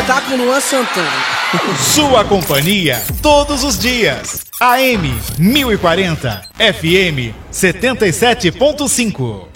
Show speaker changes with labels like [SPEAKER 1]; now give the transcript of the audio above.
[SPEAKER 1] tá com Luan Santana.
[SPEAKER 2] Sua companhia todos os dias. AM 1040, FM 77.5.